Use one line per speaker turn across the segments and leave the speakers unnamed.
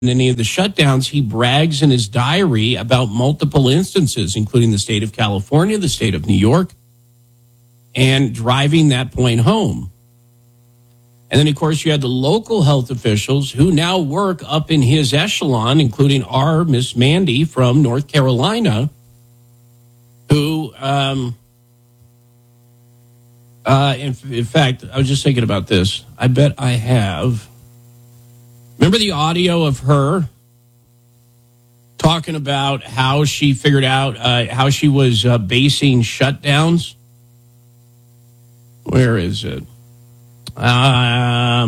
any of the shutdowns, he brags in his diary about multiple instances, including the state of California, the state of New York, and driving that point home. And then, of course, you had the local health officials who now work up in his echelon, including our Miss Mandy from North Carolina, who, in fact, I was just thinking about this. I bet I have. Remember the audio of her talking about how she figured out how she was basing shutdowns? Where is it? I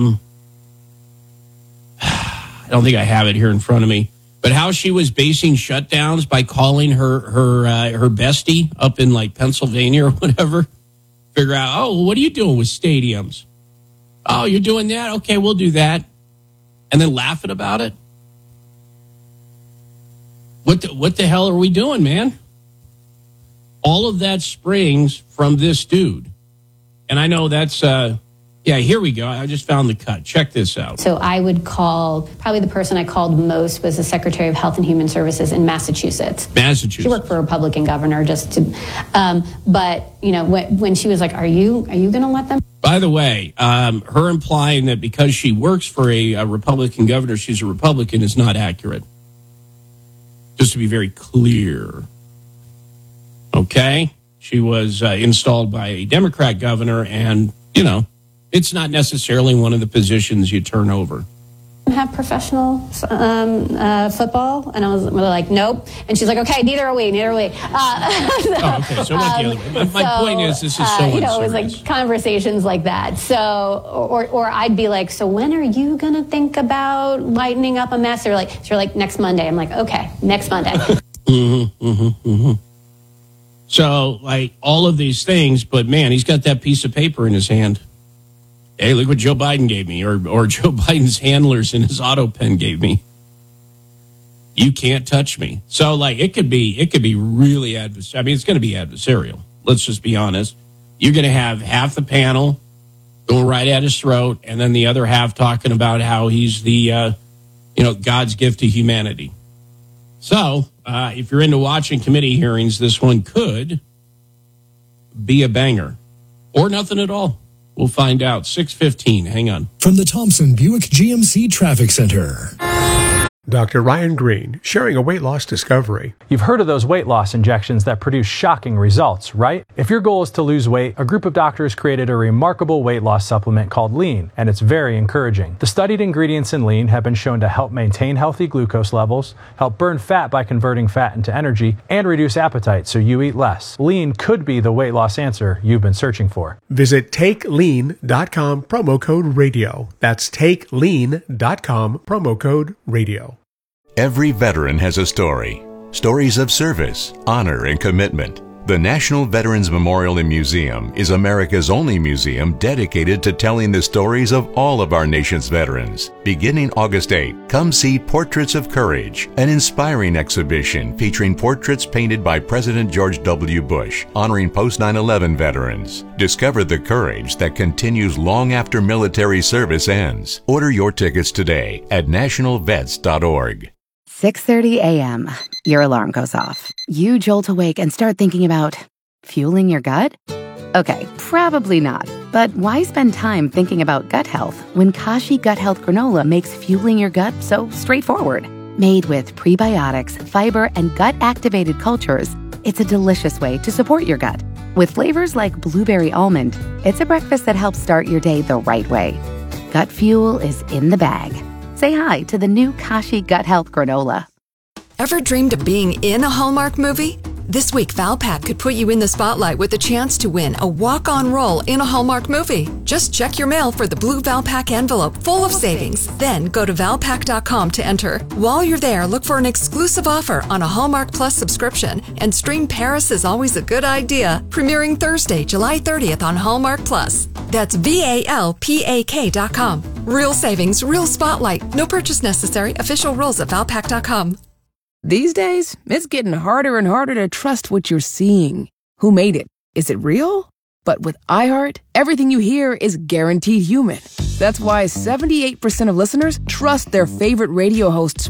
don't think I have it here in front of me. But how she was basing shutdowns by calling her bestie up in like Pennsylvania or whatever. Figure out, oh, what are you doing with stadiums? Oh, you're doing that? Okay, we'll do that. And then laughing about it? What the hell are we doing, man? All of that springs from this dude. And I know that's, here we go. I just found the cut. Check this out.
So I would call, probably the person I called most was the Secretary of Health and Human Services in Massachusetts. She worked for a Republican governor but, you know, when she was like, are you going to let them?
By the way, her implying that because she works for a Republican governor, she's a Republican is not accurate. Just to be very clear. Okay? She was installed by a Democrat governor, and, you know, it's not necessarily one of the positions you turn over.
Have professional football, and I was like, nope. And she's like, okay, neither are we.
Okay, so what the other way? My point is, this is so
it was like conversations like that. So, or I'd be like, so when are you going to think about lightening up a mess? They're like, next Monday. I'm like, okay, next Monday.
So, like, all of these things, but man, he's got that piece of paper in his hand. Hey, look what Joe Biden gave me, or Joe Biden's handlers in his auto pen gave me. You can't touch me. So, like, it could be really adversarial. I mean, it's going to be adversarial. Let's just be honest. You're going to have half the panel going right at his throat, and then the other half talking about how he's the, God's gift to humanity. So, if you're into watching committee hearings, this one could be a banger, or nothing at all. We'll find out. 6:15. Hang on.
From the Thompson Buick GMC Traffic Center.
Dr. Ryan Green, sharing a weight loss discovery.
You've heard of those weight loss injections that produce shocking results, right? If your goal is to lose weight, a group of doctors created a remarkable weight loss supplement called Lean, and it's very encouraging. The studied ingredients in Lean have been shown to help maintain healthy glucose levels, help burn fat by converting fat into energy, and reduce appetite so you eat less. Lean could be the weight loss answer you've been searching for.
Visit TakeLean.com, promo code radio. That's TakeLean.com, promo code radio.
Every veteran has a story. Stories of service, honor, and commitment. The National Veterans Memorial and Museum is America's only museum dedicated to telling the stories of all of our nation's veterans. Beginning August 8, come see Portraits of Courage, an inspiring exhibition featuring portraits painted by President George W. Bush, honoring post-9/11 veterans. Discover the courage that continues long after military service ends. Order your tickets today at nationalvets.org.
6:30 a.m. Your alarm goes off. You jolt awake and start thinking about fueling your gut? Okay, probably not. But why spend time thinking about gut health when Kashi Gut Health Granola makes fueling your gut so straightforward? Made with prebiotics, fiber, and gut-activated cultures, it's a delicious way to support your gut. With flavors like blueberry almond, it's a breakfast that helps start your day the right way. Gut fuel is in the bag. Say hi to the new Kashi Gut Health Granola.
Ever dreamed of being in a Hallmark movie? This week, Valpak could put you in the spotlight with a chance to win a walk-on role in a Hallmark movie. Just check your mail for the blue Valpak envelope full of savings. Then go to Valpak.com to enter. While you're there, look for an exclusive offer on a Hallmark Plus subscription and stream Paris is Always a Good Idea, premiering Thursday, July 30th on Hallmark Plus. That's VALPAK.com. Real savings, real spotlight. No purchase necessary. Official rules at Valpak.com.
These days, it's getting harder and harder to trust what you're seeing. Who made it? Is it real? But with iHeart, everything you hear is guaranteed human. That's why 78% of listeners trust their favorite radio hosts